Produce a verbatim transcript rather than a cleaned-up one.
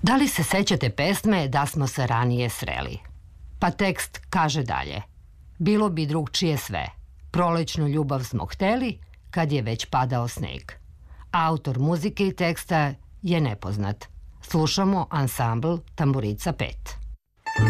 Da li se sećate pesme Da smo se ranije sreli? Pa tekst kaže dalje. Bilo bi drugčije sve. Prolećnu ljubav smo hteli kad je već padao sneg. Autor muzike i teksta je nepoznat. Slušamo ansambl Tamburica pet.